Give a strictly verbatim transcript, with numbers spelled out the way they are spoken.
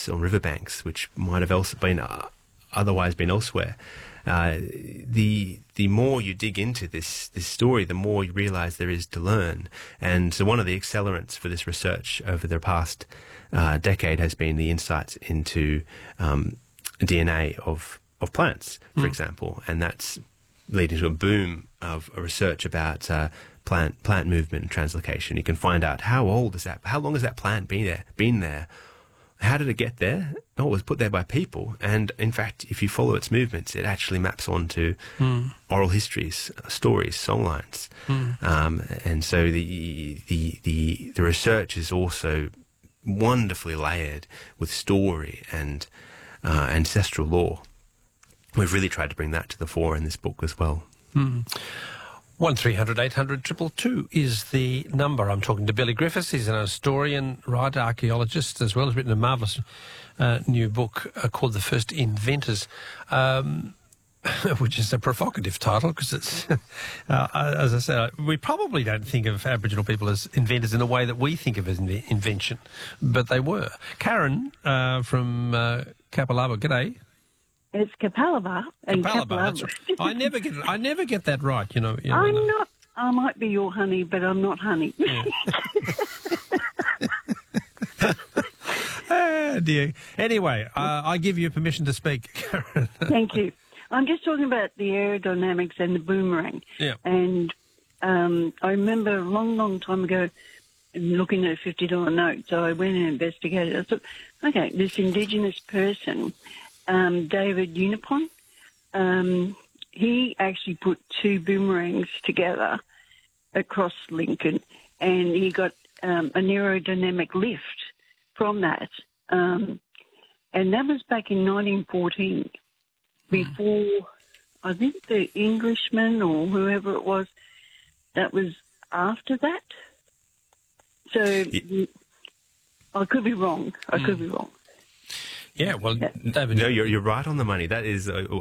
plants on riverbanks, which might have else been uh, otherwise been elsewhere. Uh, the the more you dig into this this story, the more you realise there is to learn. And so one of the accelerants for this research over the past uh, decade has been the insights into um, D N A of of plants, for mm. example, and that's leading to a boom of a research about uh, plant plant movement and translocation. You can find out how old is that, how long has that plant been there, been there. How did it get there? Oh, it was put there by people. And in fact, if you follow its movements, it actually maps onto mm. oral histories, stories, songlines. Mm. Um, and so the, the, the, the research is also wonderfully layered with story and uh, ancestral lore. We've really tried to bring that to the fore in this book as well. Mm. one three hundred eight hundred two two two is the number. I'm talking to Billy Griffiths. He's an historian, writer, archaeologist as well. He's written a marvellous uh, new book uh, called The First Inventors, um, which is a provocative title because it's, uh, as I said, we probably don't think of Aboriginal people as inventors in the way that we think of as in invention, but they were. Karen uh, from uh, Kapalaba, g'day. It's Kapalaba and Kapalaba. Right. I never get it. I never get that right. You know. You know I'm no. not. I might be your honey, but I'm not honey. Yeah. Ah, dear. Anyway, uh, I give you permission to speak, Karen. Thank you. I'm just talking about the aerodynamics and the boomerang. Yeah. And um, I remember a long, long time ago looking at a fifty dollar note. So I went and investigated. I thought, okay, this Indigenous person. Um, David Unipon, um, he actually put two boomerangs together across Lincoln, and he got um, an aerodynamic lift from that. Um, and that was back in nineteen fourteen, before, I think, the Englishman or whoever it was, that was after that. So yeah. I could be wrong. I mm. could be wrong. Yeah, well, David... No, you're, you're right on the money. That is a,